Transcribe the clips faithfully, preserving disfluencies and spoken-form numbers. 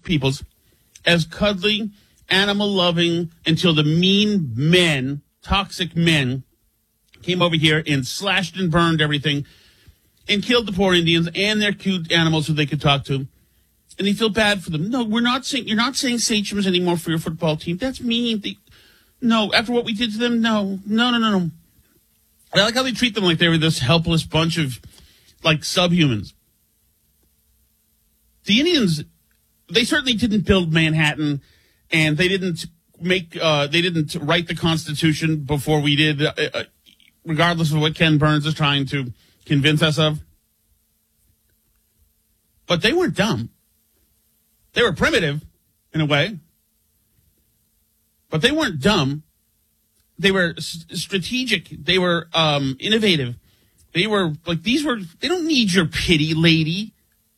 peoples as cuddly, animal-loving, until the mean men, toxic men, came over here and slashed and burned everything and killed the poor Indians and their cute animals who they could talk to. And they feel bad for them. No, we're not saying, you're not saying sachems anymore for your football team. That's mean. They, no, after what we did to them, no, no, no, no, no. I like how they treat them like they were this helpless bunch of, like, subhumans. The Indians, they certainly didn't build Manhattan, and they didn't make, uh, they didn't write the Constitution before we did, uh, uh, regardless of what Ken Burns is trying to convince us of. But they weren't dumb. They were primitive, in a way. But they weren't dumb. They were s- strategic. They were um, innovative. They were, like, these were, they don't need your pity, lady.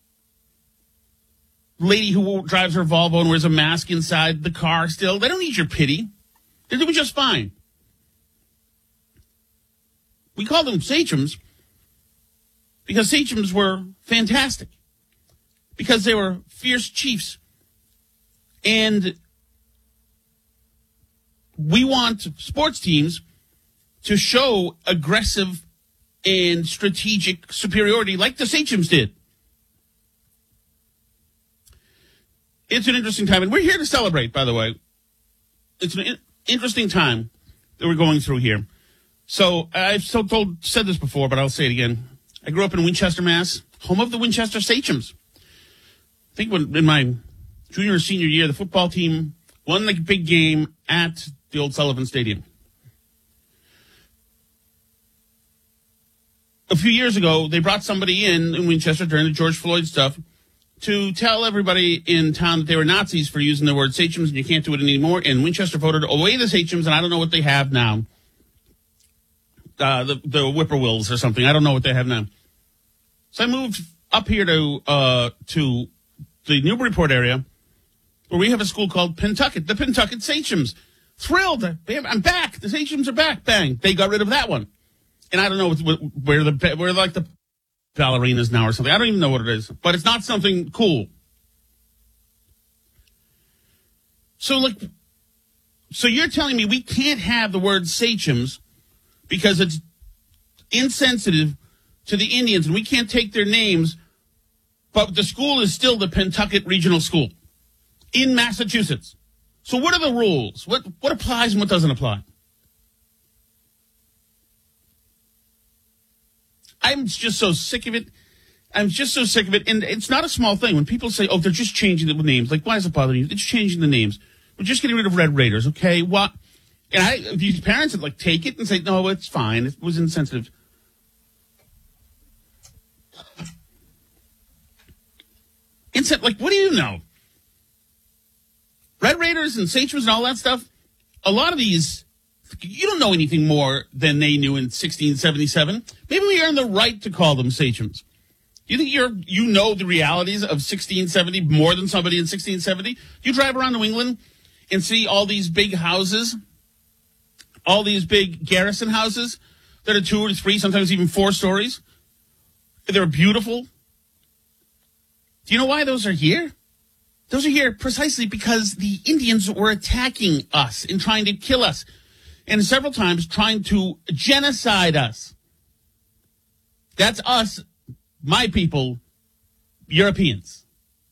Lady who drives her Volvo and wears a mask inside the car still. They don't need your pity. They're doing just fine. We call them sachems because sachems were fantastic. Because they were fierce chiefs. And we want sports teams to show aggressive and strategic superiority like the sachems did. It's an interesting time, and we're here to celebrate, by the way. It's an in- interesting time that we're going through here. So I've so told, said this before, but I'll say it again. I grew up in Winchester, Mass., home of the Winchester Sachems. I think when, in my junior or senior year, the football team won the big game at the old Sullivan Stadium. A few years ago, they brought somebody in in Winchester during the George Floyd stuff to tell everybody in town that they were Nazis for using the word sachems, and you can't do it anymore. And Winchester voted away the sachems, and I don't know what they have now. Uh, the, the whippoorwills or something. I don't know what they have now. So I moved up here to uh, to the Newburyport area, where we have a school called Pentucket, the Pentucket Sachems. Thrilled. I'm back. The Sachems are back. Bang. They got rid of that one. And I don't know where the where like the ballerinas now or something. I don't even know what it is. But it's not something cool. So, like, so you're telling me we can't have the word sachems because it's insensitive to the Indians and we can't take their names, but the school is still the Pentucket Regional School in Massachusetts. So what are the rules? What what applies and what doesn't apply? I'm just so sick of it. I'm just so sick of it. And it's not a small thing. When people say, oh, they're just changing the names. Like, why does it bother you? They're just changing the names. We're just getting rid of Red Raiders, okay? What? And I, these parents would, like, take it and say, no, it's fine. It was insensitive. Insen- like, what do you know? Red Raiders and sachems and all that stuff, a lot of these, you don't know anything more than they knew in sixteen seventy-seven. Maybe we earn the right to call them sachems. Do you think you're, you know the realities of sixteen seventy more than somebody in sixteen seventy? You drive around New England and see all these big houses, all these big garrison houses that are two or three, sometimes even four stories. They're beautiful. Do you know why those are here? Those are here precisely because the Indians were attacking us and trying to kill us, and several times trying to genocide us. That's us, my people, Europeans.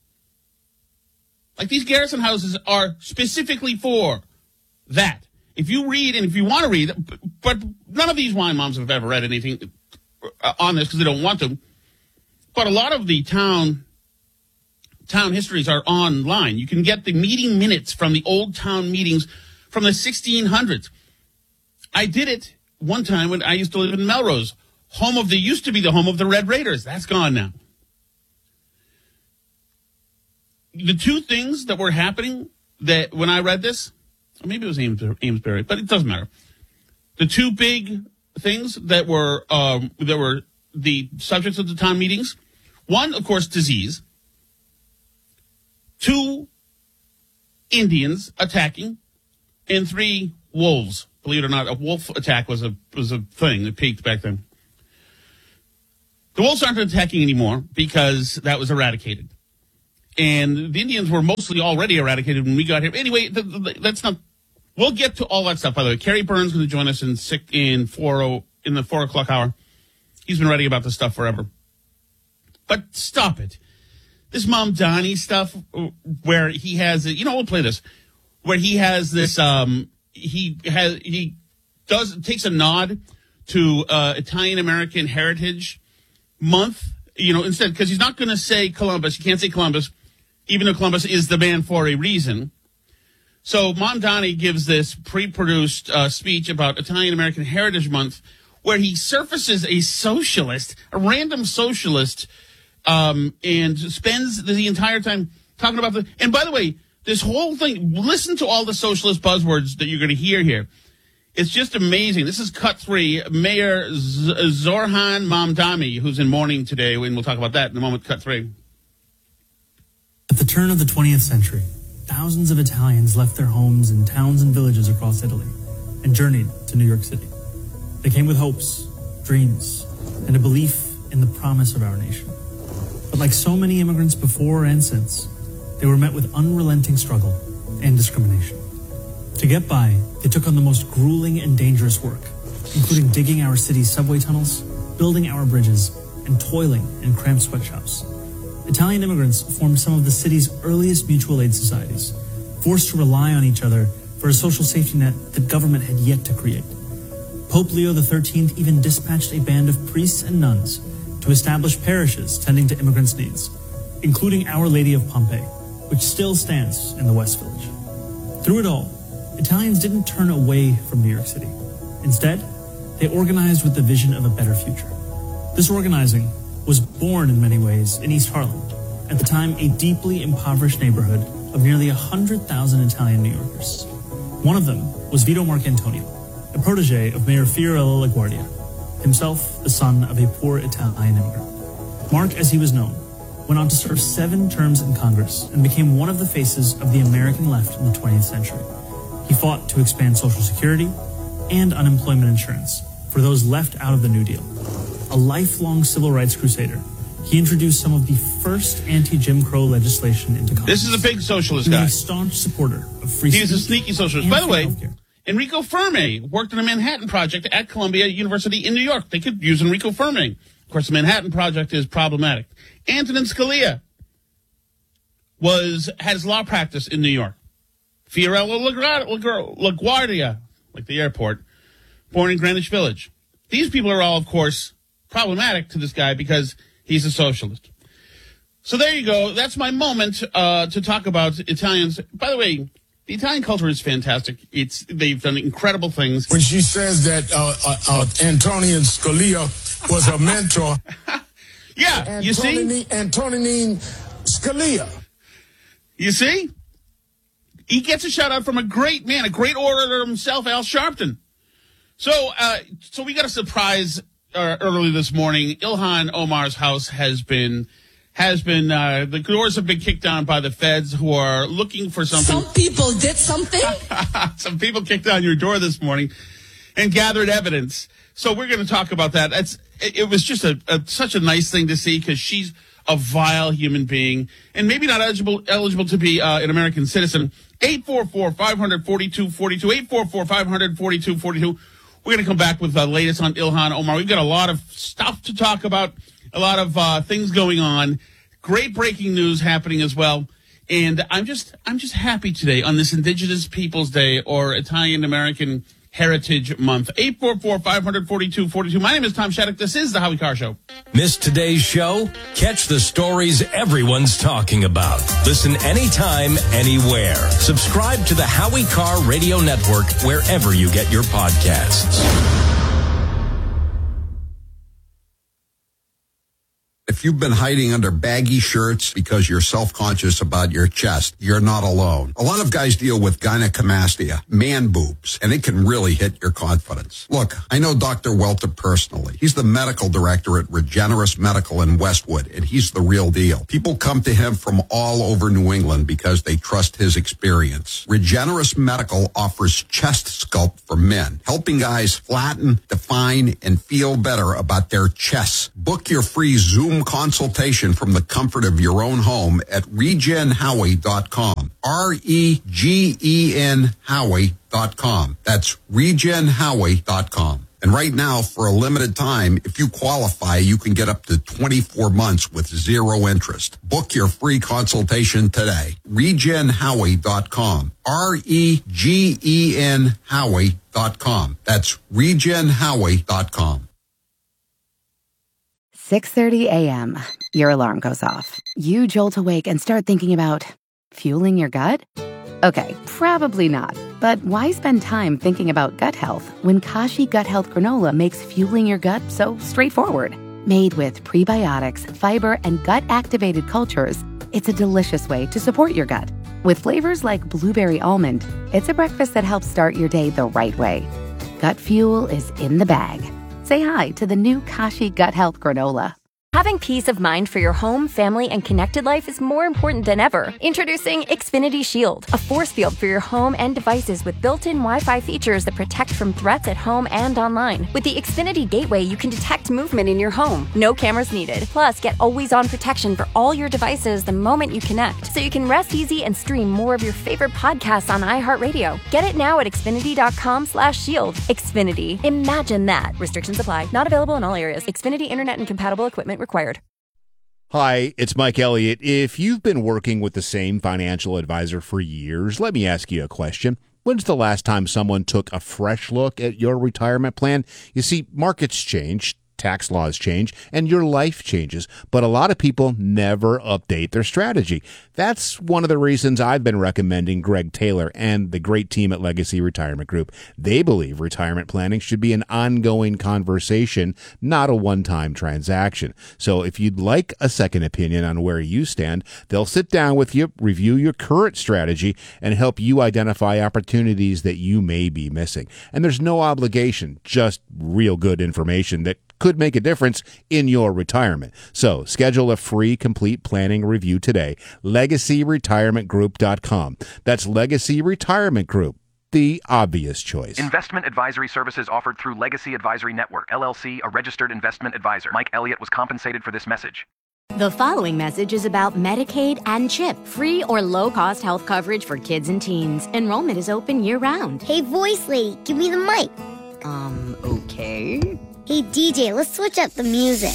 Like, these garrison houses are specifically for that. If you read, and if you want to read, but none of these wine moms have ever read anything on this because they don't want to, but a lot of the town town histories are online. You can get the meeting minutes from the old town meetings from the sixteen hundreds. I did it one time when I used to live in Melrose, home of the, used to be the home of the Red Raiders. That's gone now. The two things that were happening that when I read this, or maybe it was Ames, Amesbury, but it doesn't matter. The two big things that were um, that were the subjects of the town meetings, one, of course, disease. Two, Indians attacking, and three, wolves. Believe it or not, a wolf attack was a was a thing that peaked back then. The wolves aren't attacking anymore because that was eradicated. And the Indians were mostly already eradicated when we got here. Anyway, th- th- that's not. We'll get to all that stuff. By the way, Kerry Burns is going to join us in six, in four oh, in the four o'clock hour. He's been writing about this stuff forever. But stop it. This Mamdani stuff, where he has, you know, we'll play this, where he has this, um, he has, he does, takes a nod to uh, Italian American Heritage Month, you know, instead, because he's not going to say Columbus. He can't say Columbus, even though Columbus is the man for a reason. So Mamdani gives this pre-produced uh, speech about Italian American Heritage Month, where he surfaces a socialist, a random socialist, um, and spends the entire time talking about the. And by the way, this whole thing. Listen to all the socialist buzzwords that you're going to hear here. It's just amazing. This is cut three. Mayor Z- Zoran Mamdani, who's in mourning today, and we'll talk about that in a moment. Cut three. At the turn of the twentieth century, thousands of Italians left their homes in towns and villages across Italy and journeyed to New York City. They came with hopes, dreams, and a belief in the promise of our nation. But like so many immigrants before and since, they were met with unrelenting struggle and discrimination. To get by, they took on the most grueling and dangerous work, including digging our city's subway tunnels, building our bridges, and toiling in cramped sweatshops. Italian immigrants formed some of the city's earliest mutual aid societies, forced to rely on each other for a social safety net that government had yet to create. Pope Leo the thirteenth even dispatched a band of priests and nuns to establish parishes tending to immigrants' needs, including Our Lady of Pompeii, which still stands in the West Village. Through it all, Italians didn't turn away from New York City. Instead, they organized with the vision of a better future. This organizing was born in many ways in East Harlem, at the time a deeply impoverished neighborhood of nearly one hundred thousand Italian New Yorkers. One of them was Vito Marcantonio, a protege of Mayor Fiorello LaGuardia, himself the son of a poor Italian immigrant. Mark, as he was known, went on to serve seven terms in Congress and became one of the faces of the American left in the twentieth century. He fought to expand Social Security and unemployment insurance for those left out of the New Deal. A lifelong civil rights crusader, he introduced some of the first anti-Jim Crow legislation into Congress. This is a big socialist he guy. was a staunch supporter of free He was a sneaky socialist. By the way, healthcare. Enrico Fermi worked on a Manhattan Project at Columbia University in New York. They could use Enrico Fermi. Of course, the Manhattan Project is problematic. Antonin Scalia was had his law practice in New York. Fiorello LaGuardia, like the airport, born in Greenwich Village. These people are all, of course, problematic to this guy because he's a socialist. So there you go. That's my moment uh, to talk about Italians. By the way, the Italian culture is fantastic. It's they've done incredible things. When she says that uh, uh, uh, Antonin Scalia was a mentor. Yeah, you see? Antonin Scalia. You see? He gets a shout out from a great man, a great orator himself, Al Sharpton. So, uh, so we got a surprise uh, early this morning. Ilhan Omar's house has been, has been, uh, the doors have been kicked down by the feds who are looking for something. Some people did something. Some people kicked down your door this morning and gathered evidence. So we're going to talk about that. It's, it, it was just a, a such a nice thing to see because she's a vile human being and maybe not eligible eligible to be uh, an American citizen. eight four four, five four two, four two, eight four four, five four two, four two. We're going to come back with the latest on Ilhan Omar. We've got a lot of stuff to talk about, a lot of uh, things going on. Great breaking news happening as well. And I'm just I'm just happy today on this Indigenous Peoples Day or Italian American Heritage Month. eight four four, five four two, four two. My name is Tom Shattuck. This is the Howie Carr Show. Missed today's show? Catch the stories everyone's talking about. Listen anytime, anywhere. Subscribe to the Howie Carr Radio Network wherever you get your podcasts. If you've been hiding under baggy shirts because you're self-conscious about your chest, you're not alone. A lot of guys deal with gynecomastia, man boobs, and it can really hit your confidence. Look, I know Doctor Welter personally. He's the medical director at Regenerous Medical in Westwood, and he's the real deal. People come to him from all over New England because they trust his experience. Regenerous Medical offers chest sculpt for men, helping guys flatten, define, and feel better about their chests. Book your free Zoom consultation from the comfort of your own home at regen howie dot com. R E G E N Howie dot com. That's regen howie dot com. And right now, for a limited time, if you qualify, you can get up to twenty-four months with zero interest. Book your free consultation today. regen howie dot com. R E G E N Howie dot com. That's regen howie dot com. six thirty a.m. Your alarm goes off. You jolt awake and start thinking about fueling your gut? Okay, probably not. But why spend time thinking about gut health when Kashi Gut Health Granola makes fueling your gut so straightforward? Made with prebiotics, fiber, and gut-activated cultures, it's a delicious way to support your gut. With flavors like blueberry almond, it's a breakfast that helps start your day the right way. Gut fuel is in the bag. Say hi to the new Kashi Gut Health Granola. Having peace of mind for your home, family, and connected life is more important than ever. Introducing Xfinity Shield, a force field for your home and devices with built-in Wi-Fi features that protect from threats at home and online. With the Xfinity Gateway, you can detect movement in your home. No cameras needed. Plus, get always-on protection for all your devices the moment you connect, so you can rest easy and stream more of your favorite podcasts on iHeartRadio. Get it now at xfinity.com slash shield. Xfinity. Imagine that. Restrictions apply. Not available in all areas. Xfinity Internet and compatible equipment required. Hi, it's Mike Elliott. If you've been working with the same financial advisor for years, let me ask you a question. When's the last time someone took a fresh look at your retirement plan? You see, markets change, tax laws change, and your life changes, but a lot of people never update their strategy. That's one of the reasons I've been recommending Greg Taylor and the great team at Legacy Retirement Group. They believe retirement planning should be an ongoing conversation, not a one-time transaction. So if you'd like a second opinion on where you stand, they'll sit down with you, review your current strategy, and help you identify opportunities that you may be missing. And there's no obligation, just real good information that could make a difference in your retirement. So schedule a free complete planning review today. legacy retirement group dot com. That's Legacy Retirement Group, the obvious choice. Investment advisory services offered through Legacy Advisory Network, L L C, a registered investment advisor. Mike Elliott was compensated for this message. The following message is about Medicaid and CHIP, free or low-cost health coverage for kids and teens. Enrollment is open year-round. Hey, voice lady, give me the mic. Um, okay. Hey, D J, let's switch up the music.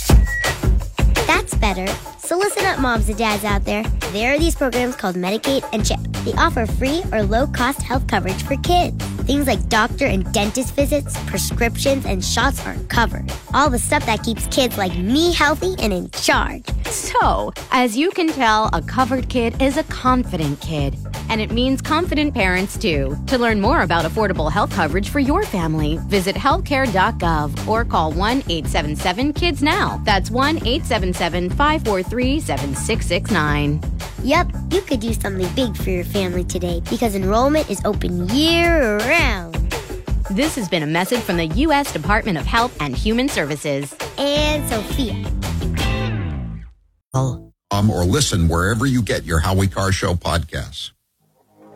That's better. So listen up, moms and dads out there. There are these programs called Medicaid and CHIP. They offer free or low-cost health coverage for kids. Things like doctor and dentist visits, prescriptions, and shots are covered. All the stuff that keeps kids like me healthy and in charge. So, as you can tell, a covered kid is a confident kid. And it means confident parents, too. To learn more about affordable health coverage for your family, visit healthcare dot gov or call one eight seven seven kids now. That's one eight seven seven, five four three, seven six six nine. Yep, you could do something big for your family today because enrollment is open year-round. This has been a message from the U S Department of Health and Human Services. And Sophia. Um, or listen wherever you get your Howie Carr Show podcasts.